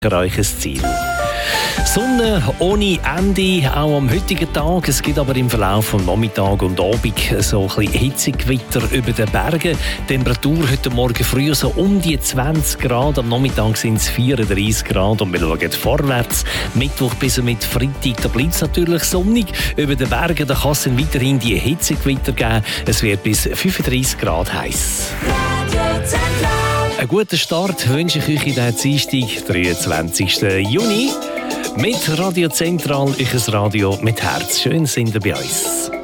erreichen Ziel. Sonne ohne Ende, auch am heutigen Tag. Es gibt aber im Verlauf von Nachmittag und Abend so ein bisschen Hitzegewitter über den Bergen. Die Temperatur heute Morgen früh so um die 20 Grad. Am Nachmittag sind es 34 Grad. Und wir schauen vorwärts. Mittwoch bis mit Freitag, da bleibt es natürlich sonnig. Über den Bergen da kann es dann weiterhin die Hitzegewitter geben. Es wird bis 35 Grad heiß. Einen guten Start wünsche ich euch in den Dienstag, 23. Juni. Mit Radio Zentral, euch ein Radio mit Herz. Schön sind ihr bei uns.